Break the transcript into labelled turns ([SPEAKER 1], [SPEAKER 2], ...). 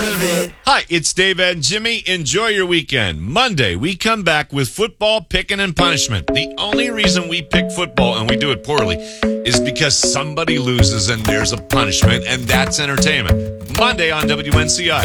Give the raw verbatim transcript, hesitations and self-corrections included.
[SPEAKER 1] part of it.
[SPEAKER 2] Hi, it's Dave and Jimmy. Enjoy your weekend. Monday, we come back with football, picking, and punishment. The only reason we pick football, and we do it poorly, is because somebody loses and there's a punishment, and that's entertainment. Monday on W N C I.